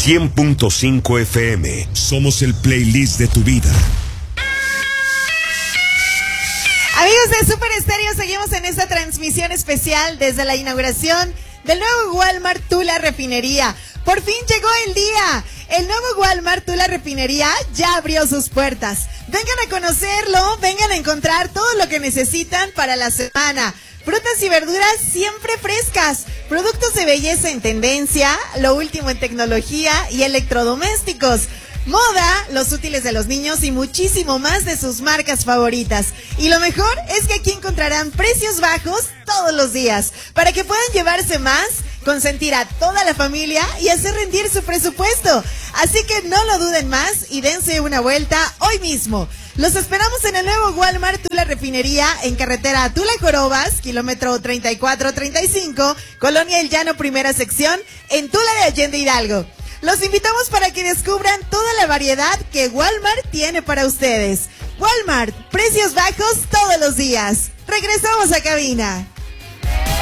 100.5 FM. Somos el playlist de tu vida. Amigos de Super Estéreo, seguimos en esta transmisión especial desde la inauguración del nuevo Walmart Tula Refinería. Por fin llegó el día. El nuevo Walmart Tula Refinería ya abrió sus puertas. Vengan a conocerlo, vengan a encontrar todo lo que necesitan para la semana. Frutas y verduras siempre frescas, productos de belleza en tendencia, lo último en tecnología y electrodomésticos, moda, los útiles de los niños y muchísimo más de sus marcas favoritas. Y lo mejor es que aquí encontrarán precios bajos todos los días, para que puedan llevarse más, consentir a toda la familia y hacer rendir su presupuesto. Así que no lo duden más y dense una vuelta hoy mismo. Los esperamos en el nuevo Walmart Tula Refinería, en carretera Tula-Corobas, kilómetro 3435, Colonia El Llano, primera sección, en Tula de Allende, Hidalgo. Los invitamos para que descubran toda la variedad que Walmart tiene para ustedes. Walmart, precios bajos todos los días. Regresamos a cabina.